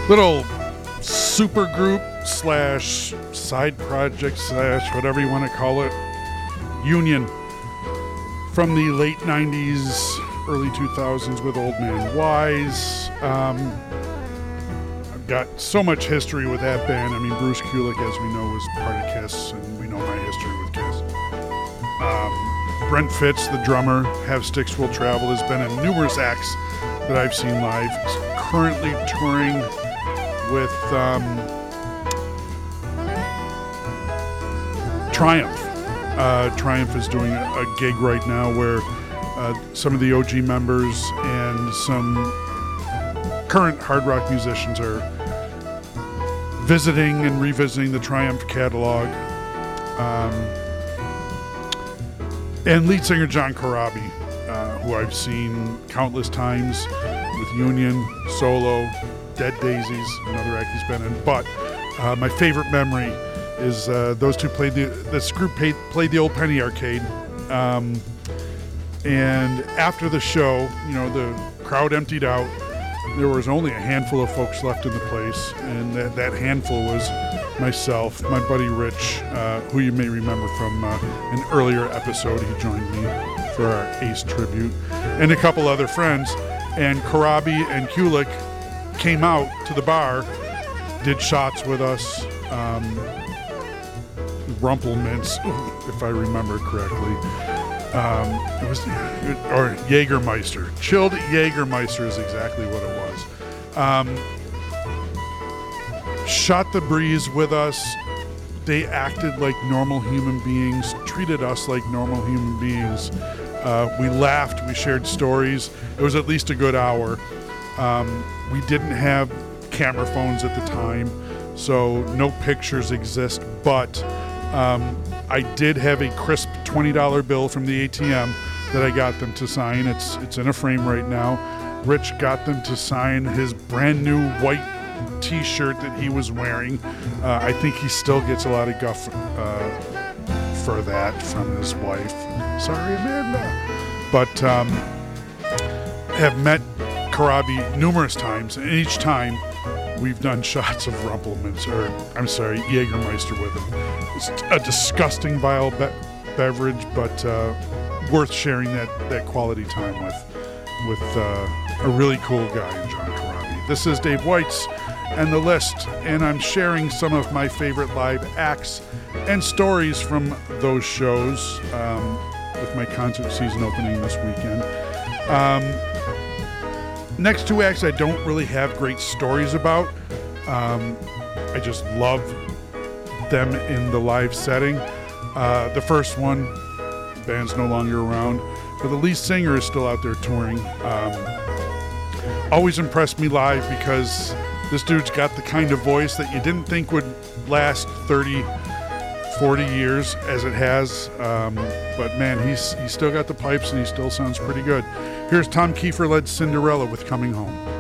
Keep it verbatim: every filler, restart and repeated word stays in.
little super group slash side project slash whatever you want to call it, Union, from the late nineties, early two thousands with Old Man Wise. Um, I've got so much history with that band. I mean, Bruce Kulick, as we know, was part of Kiss, and we know my history with Kiss. Um, Brent Fitz, the drummer, Have Sticks Will Travel, has been in numerous acts that I've seen live. He's currently touring with um, Triumph. Uh, Triumph is doing a, a gig right now where uh, some of the O G members and some current hard rock musicians are visiting and revisiting the Triumph catalog. Um, and lead singer John Corabi, uh, who I've seen countless times with Union, solo, Dead Daisies, another act he's been in. But uh, my favorite memory is uh, those two played the, this group played, played the old Penny Arcade. Um, and after the show, you know, the crowd emptied out. There was only a handful of folks left in the place, and that, that handful was myself, my buddy Rich, uh, who you may remember from uh, an earlier episode. He joined me for our Ace tribute, and a couple other friends. And Corabi and Kulick came out to the bar, did shots with us, um, Rumpelmints, if I remember correctly. Um, it was, or Jägermeister. Chilled Jägermeister is exactly what it was. Um, shot the breeze with us. They acted like normal human beings, treated us like normal human beings. Uh, we laughed, we shared stories. It was at least a good hour. Um, we didn't have camera phones at the time, so no pictures exist, but um, I did have a crisp twenty dollar bill from the A T M that I got them to sign. It's it's in a frame right now. Rich got them to sign his brand new white t-shirt that he was wearing. Uh, I think he still gets a lot of guff uh, for that from his wife. Sorry, Amanda. But um, have met Corabi numerous times, and each time we've done shots of Rumpelmints, or I'm sorry, Jägermeister with him. It's a disgusting, vile be- beverage, but uh, worth sharing that, that quality time with with uh, a really cool guy in John Corabi. This is Dave Weitz and The List, and I'm sharing some of my favorite live acts and stories from those shows um, with my concert season opening this weekend. Um, Next two acts I don't really have great stories about. Um, I just love them in the live setting. Uh, the first one, the band's no longer around, but the lead singer is still out there touring. Um, always impressed me live because this dude's got the kind of voice that you didn't think would last thirty, forty years as it has. Um, but man, he's he's still got the pipes and he still sounds pretty good. Here's Tom Kiefer led Cinderella with Coming Home.